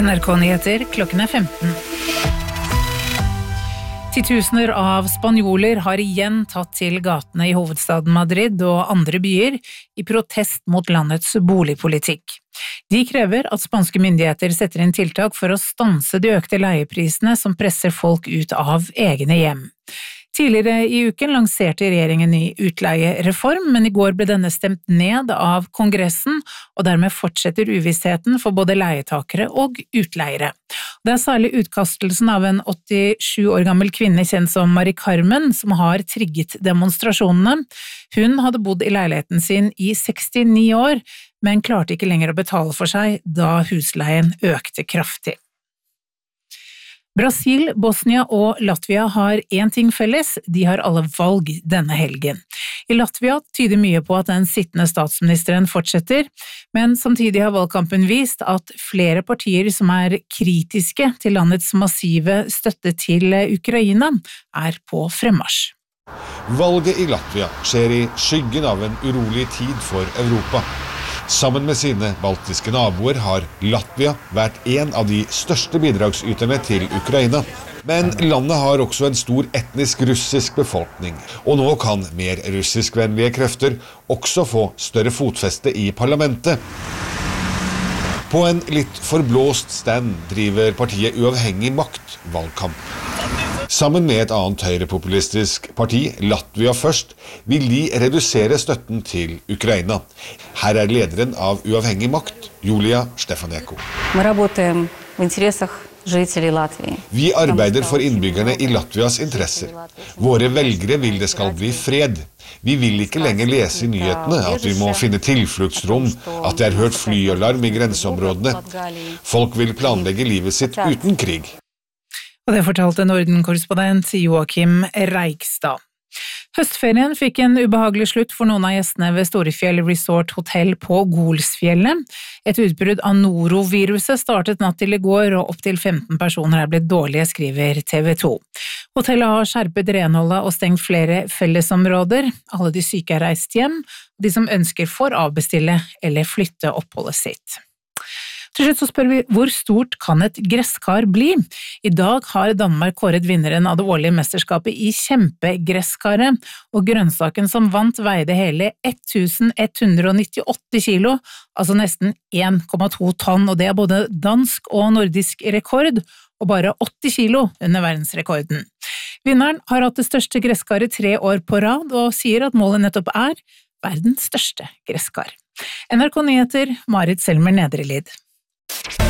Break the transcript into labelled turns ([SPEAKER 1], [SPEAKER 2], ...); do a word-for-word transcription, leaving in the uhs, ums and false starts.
[SPEAKER 1] N R K-nyheter klokken er femten. Titusener av spanjoler har igjen tatt til gatene i hovedstaden Madrid og andre byer i protest mot landets boligpolitikk. De krever at spanske myndigheter setter inn tiltak for å stanse de økte leieprisene som presser folk ut av egne hjem. Tidligere i uken lanserte regjeringen ny utleiereform, men i går ble denne stemt ned av Kongressen, og dermed fortsetter uvissheten for både leietakere og utleiere. Det er særlig utkastelsen av en åttisju år gammel kvinne kjent som Mari Carmen som har trigget demonstrasjonene. Hun hadde bodd i leiligheten sin i sekstini år, men klarte ikke lenger å betale for seg da husleien økte kraftig. Brasil, Bosnia og Latvia har én ting felles, de har alle valg denne helgen. I Latvia tyder mye på at den sittende statsministeren fortsetter, men samtidig har valgkampen vist at flere partier som er kritiske til landets massive støtte til Ukraina er på fremmarsj.
[SPEAKER 2] Valget i Latvia skjer i skyggen av en urolig tid for Europa. Sammen med sine baltiske naboer har Latvia vært en av de største bidragsyterne til Ukraina. Men landet har også en stor etnisk russisk befolkning, og nå kan mer russiskvennlige krefter også få større fotfeste i parlamentet. På en litt forblåst stand driver partiet Uavhengig Makt valgkamp. Sammen med et annet høyrepopulistisk parti, Latvia Først, vil de redusere støtten til Ukraina. Her er lederen av Uavhengig Makt, Julia Stefanenko. Vi arbeider for innbyggerne i Latvias interesser. Våre velgere vil det skal bli fred. Vi vil ikke lenger lese i nyhetene at vi må finne tilfluktsrom, at det er hørt flyalarm i grenseområdene. Folk vil planlegge livet sitt uten krig.
[SPEAKER 1] Og det fortalte Norden-korrespondent Joakim Reigstad. Høstferien fikk en ubehagelig slutt for noen av gjestene ved Storefjell Resort Hotel på Golsfjellet. Et utbrudd av noroviruset startet natt til i går, og opp til femten personer er blitt dårlige, skriver T V to. Hotellet har skjerpet renholdet og stengt flere fellesområder. Alle de syke er reist hjem, og de som ønsker får avbestille eller flytte oppholdet sitt. Til slutt så spør vi, hvor stort kan et gresskar bli? I dag har Danmark kåret vinneren av det årlige mesterskapet i kjempegreskare, og grønnsaken som vant veide hele ett tusen ett hundre nittiåtte kilo, altså nesten en komma to tonn, og det er både dansk og nordisk rekord, og bare åtti kilo under verdensrekorden. Vinneren har hatt det største gresskaret tre år på rad, og sier at målet nettopp er verdens største gresskar. N R K-nyheter, Marit Selmer Nedrelid.